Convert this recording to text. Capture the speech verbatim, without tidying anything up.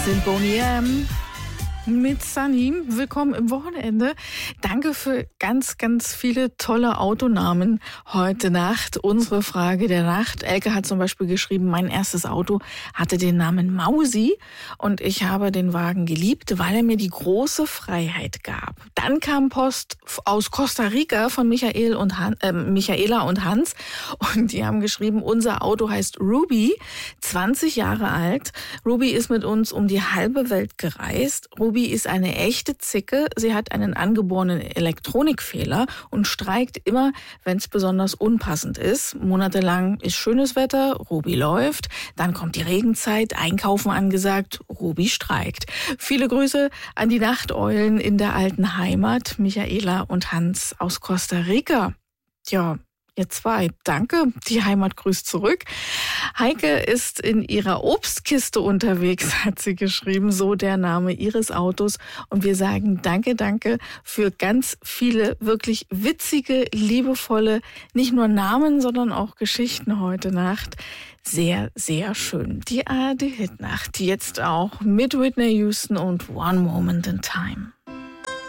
Sind Boney M. mit Sunny. Willkommen im Wochenende. Danke für ganz, ganz viele tolle Autonamen heute Nacht. Unsere Frage der Nacht. Elke hat zum Beispiel geschrieben, mein erstes Auto hatte den Namen Mausi und ich habe den Wagen geliebt, weil er mir die große Freiheit gab. Dann kam Post aus Costa Rica von Michael und Han, äh, Michaela und Hans und die haben geschrieben, unser Auto heißt Ruby, zwanzig Jahre alt. Ruby ist mit uns um die halbe Welt gereist. Ruby ist eine echte Zicke. Sie hat einen angeborenen Elektronikfehler und streikt immer, wenn es besonders unpassend ist. Monatelang ist schönes Wetter, Ruby läuft. Dann kommt die Regenzeit, Einkaufen angesagt, Ruby streikt. Viele Grüße an die Nachteulen in der alten Heimat, Michaela und Hans aus Costa Rica. Ja, ihr zwei, danke. Die Heimat grüßt zurück. Heike ist in ihrer Obstkiste unterwegs, hat sie geschrieben, so der Name ihres Autos. Und wir sagen danke, danke für ganz viele wirklich witzige, liebevolle, nicht nur Namen, sondern auch Geschichten heute Nacht. Sehr, sehr schön. Die A R D-Hitnacht, jetzt auch mit Whitney Houston und One Moment in Time.